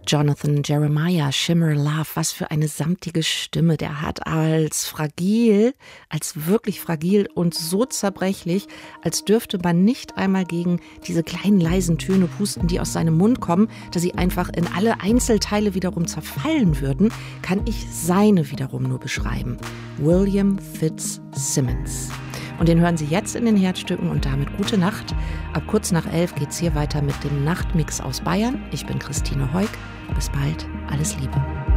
Jonathan Jeremiah, Shimmer Love, was für eine samtige Stimme der hat, als wirklich fragil und so zerbrechlich, als dürfte man nicht einmal gegen diese kleinen leisen Töne pusten, die aus seinem Mund kommen, dass sie einfach in alle Einzelteile wiederum zerfallen würden, kann ich seine wiederum nur beschreiben. William Fitzsimmons. Und den hören Sie jetzt in den Herzstücken und damit gute Nacht. Ab kurz nach 11 geht's hier weiter mit dem Nachtmix aus Bayern. Ich bin Christine Heuk. Bis bald. Alles Liebe.